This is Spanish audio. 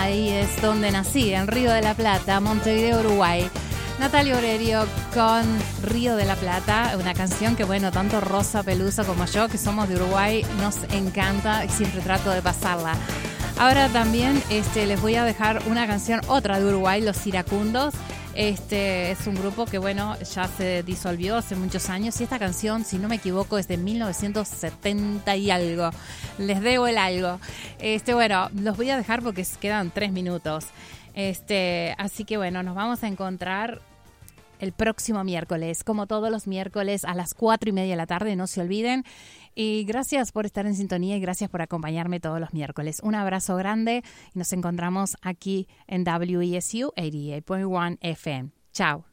ahí es donde nací, en Río de la Plata, Montevideo, Uruguay. Natalia Oreiro con Río de la Plata, una canción que, bueno, tanto Rosa Peluso como yo, que somos de Uruguay, nos encanta y siempre trato de pasarla. Ahora también les voy a dejar una canción, otra de Uruguay, Los Iracundos. Es un grupo que, bueno, ya se disolvió hace muchos años y esta canción, si no me equivoco, es de 1970 y algo. Les debo el algo. Bueno, los voy a dejar porque quedan 3 minutos. Así que, bueno, nos vamos a encontrar el próximo miércoles, como todos los miércoles a las 4:30 de la tarde, no se olviden. Y gracias por estar en sintonía y gracias por acompañarme todos los miércoles. Un abrazo grande y nos encontramos aquí en WESU 88.1 FM. Chao.